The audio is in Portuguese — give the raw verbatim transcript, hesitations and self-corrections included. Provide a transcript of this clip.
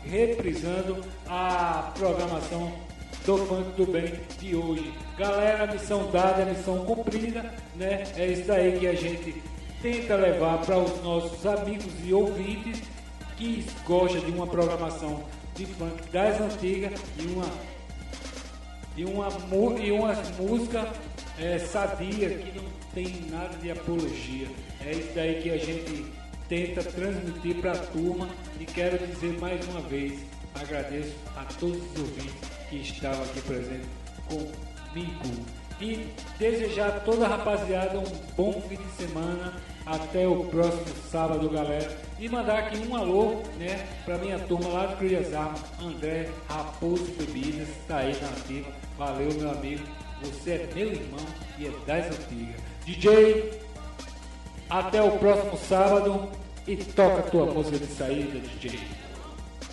reprisando a programação do Funk do Bem de hoje. Galera, missão dada, missão cumprida, né? É isso aí que a gente tenta levar para os nossos amigos e ouvintes que gostam de uma programação de funk das antigas e uma e uma e uma música é, sadia, que não tem nada de apologia. É isso aí que a gente tenta transmitir para a turma, e quero dizer mais uma vez, agradeço a todos os ouvintes que estavam aqui presentes comigo, e desejar a toda a rapaziada um bom fim de semana, até o próximo sábado, galera, e mandar aqui um alô, né, para minha turma lá do Crias Armas, André Raposo Bebidas, tá aí na ativa. Valeu, meu amigo, você é meu irmão e é das antigas. D J, até o próximo sábado, e toca a tua música de saída, D J.